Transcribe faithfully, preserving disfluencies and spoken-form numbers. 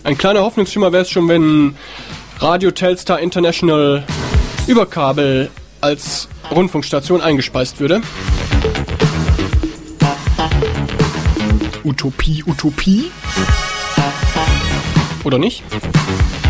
Ein kleiner Hoffnungsschimmer wäre es schon, wenn Radio Telstar International über Kabel als Rundfunkstation eingespeist würde. Utopie, Utopie? Oder nicht?